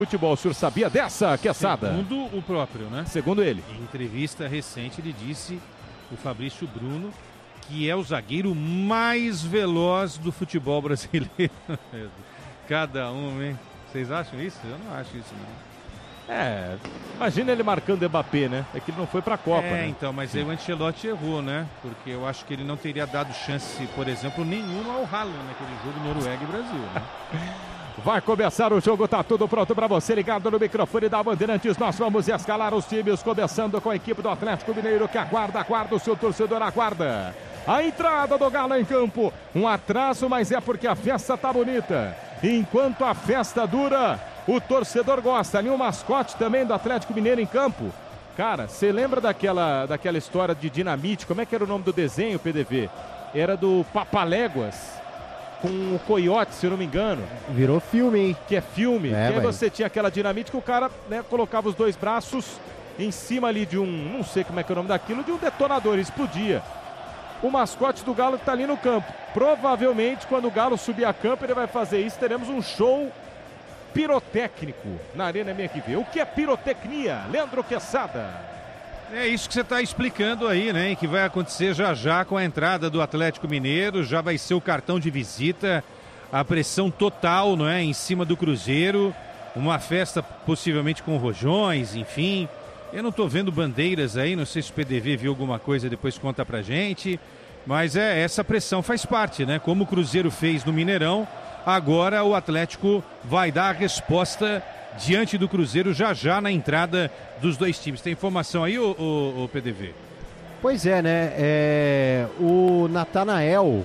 Futebol, o senhor sabia dessa, Quesada? Segundo o próprio, né? Segundo ele. Em entrevista recente, ele disse, o Fabrício Bruno, que é o zagueiro mais veloz do futebol brasileiro. Cada um, hein? Vocês acham isso? Eu não acho isso, não. Imagina ele marcando Mbappé, né? É que ele não foi pra Copa, né? Então, mas aí o Ancelotti errou, né? Porque eu acho que ele não teria dado chance, por exemplo, nenhuma ao Haaland naquele jogo Noruega e Brasil, né? Vai começar o jogo, tá tudo pronto para você, ligado no microfone da Bandeirantes. Nós vamos escalar os times, começando com a equipe do Atlético Mineiro, que aguarda, o seu torcedor aguarda. A entrada do Galo em campo, um atraso, mas é porque a festa tá bonita. Enquanto a festa dura, o torcedor gosta. Ali o mascote também do Atlético Mineiro em campo. Cara, você lembra daquela história de dinamite? Como é que era o nome do desenho, PDV? Era do Papaléguas, com o Coiote, se eu não me engano. Virou filme, hein? Que é filme. Que aí você tinha aquela dinamite que o cara, né, colocava os dois braços em cima ali de um, não sei como é que é o nome daquilo, de um detonador, e explodia. O mascote do Galo que tá ali no campo. Provavelmente, quando o Galo subir a campo, ele vai fazer isso. Teremos um show pirotécnico na Arena MRV. O que é pirotecnia? Leandro Quesada. É isso que você está explicando aí, né? Que vai acontecer já já com a entrada do Atlético Mineiro. Já vai ser o cartão de visita. A pressão total, não é? Em cima do Cruzeiro. Uma festa possivelmente com rojões, enfim. Eu não estou vendo bandeiras aí. Não sei se o PDV viu alguma coisa, depois conta pra gente. Mas essa pressão faz parte, né? Como o Cruzeiro fez no Mineirão. Agora o Atlético vai dar a resposta diante do Cruzeiro já já na entrada dos dois times. Tem informação aí, o PDV? Pois é, né? O Natanael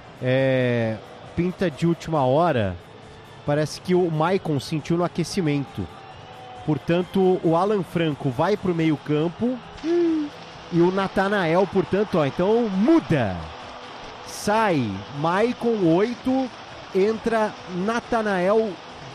pinta de última hora. Parece que o Maicon sentiu no aquecimento. Portanto, o Alan Franco vai para o meio campo. E o Natanael, portanto, então muda. Sai Maicon 8, entra Natanael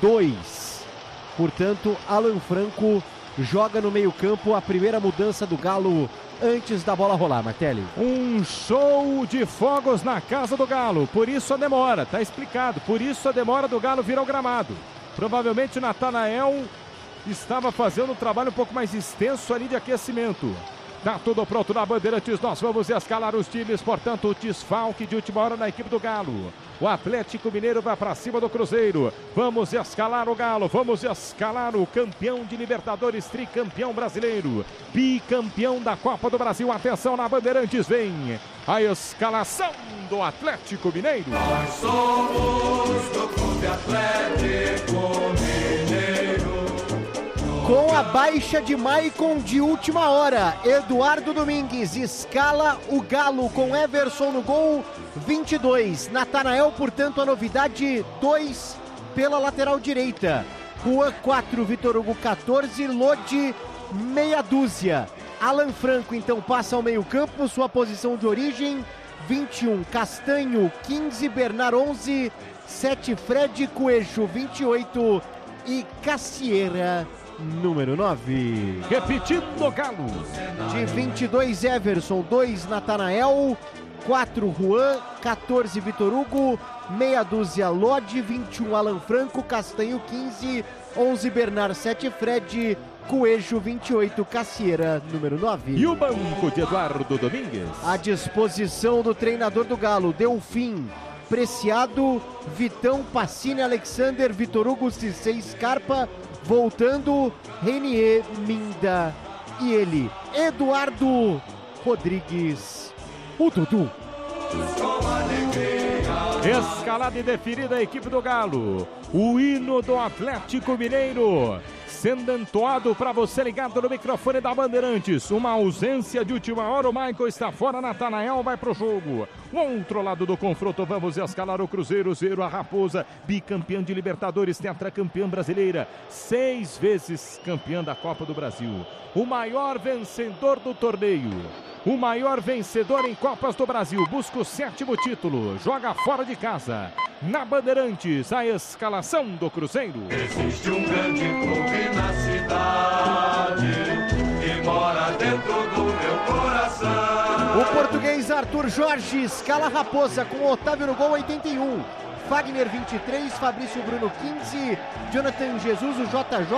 2. Portanto, Alan Franco joga no meio-campo, a primeira mudança do Galo antes da bola rolar, Martelli. Um show de fogos na casa do Galo, por isso a demora, tá explicado. Por isso a demora do Galo vir ao gramado. Provavelmente o Natanael estava fazendo um trabalho um pouco mais extenso ali de aquecimento. Tá tudo pronto na Bandeirantes, nós vamos escalar os times, portanto o desfalque de última hora na equipe do Galo. O Atlético Mineiro vai para cima do Cruzeiro. Vamos escalar o Galo, vamos escalar o campeão de Libertadores, tricampeão brasileiro, bicampeão da Copa do Brasil. Atenção na Bandeirantes, vem a escalação do Atlético Mineiro. Nós somos do Clube Atlético Mineiro. Com a baixa de Maicon de última hora, Eduardo Domingues escala o Galo com Everson no gol, 22. Natanael, portanto, a novidade, 2 pela lateral direita. Juan 4, Vitor Hugo 14, Lodi meia dúzia. Alan Franco, então, passa ao meio campo, sua posição de origem, 21. Castanho, 15, Bernard 11, 7, Fred, Coelho, 28 e Cassieira, número 9. Repetindo, Galo. De 22, Everson, 2, Natanael, 4, Juan, 14, Vitor Hugo, meia dúzia, Lodi, 21, Alan Franco, Castanho, 15, 11, Bernard, 7, Fred, Coelho, 28, Cassieira, número 9. E o banco de Eduardo Domingues? À disposição do treinador do Galo, Delfim, Preciado, Vitão, Pacini, Alexander, Vitor Hugo, Cissé, Scarpa, voltando, Renier, Minda e ele, Eduardo Rodrigues, o Dudu. Escalada e definida a equipe do Galo. O hino do Atlético Mineiro sendo entoado para você ligado no microfone da Bandeirantes. Uma ausência de última hora, o Michael está fora, Natanael vai pro jogo. O outro lado do confronto, vamos escalar o Cruzeiro, zero a Raposa, bicampeão de Libertadores, tetracampeã brasileira, 6 vezes campeã da Copa do Brasil. O maior vencedor do torneio. O maior vencedor em Copas do Brasil, busca o 7º título, joga fora de casa. Na Bandeirantes, a escalação do Cruzeiro. Existe um grande clube na cidade que mora dentro do meu coração. O português Arthur Jorge escala a Raposa com Otávio no gol, 81. Fagner 23, Fabrício Bruno 15, Jonathan Jesus, o JJ